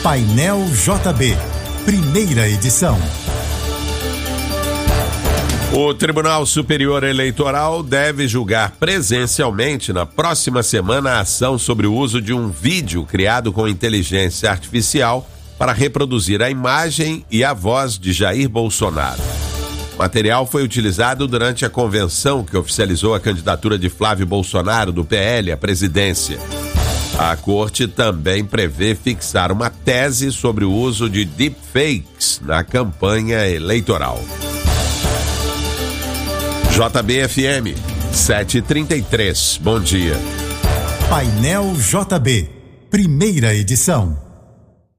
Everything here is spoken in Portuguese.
Painel JB, primeira edição. O Tribunal Superior Eleitoral deve julgar presencialmente na próxima semana a ação sobre o uso de um vídeo criado com inteligência artificial para reproduzir a imagem e a voz de Jair Bolsonaro. O material foi utilizado durante a convenção que oficializou a candidatura de Flávio Bolsonaro, do PL, à presidência. A Corte também prevê fixar uma tese sobre o uso de deepfakes na campanha eleitoral. JB-FM 733, bom dia. Painel JB, primeira edição.